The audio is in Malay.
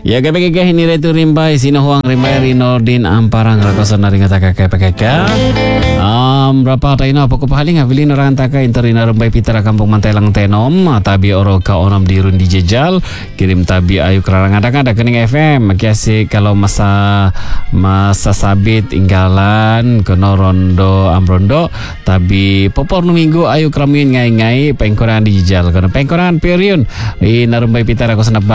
Ya kaya ini retu rimbai sino huang rimbai rinordin amparang rakosan naringa taka kaya berapa tayo apa ko pahaling habilin orang taka interina rimbai pitara kampung Mantelang Tenom tabi oro ka onom dirun di jejal kirim tabi ayu kerarang ada kening FM kiasi kalau masa sabit inggalan kono rondo amrondo tabi popor no minggu ayu kramin ngai pengkoran di jejal kono pengkoran periun di narumbai pitara ko sanap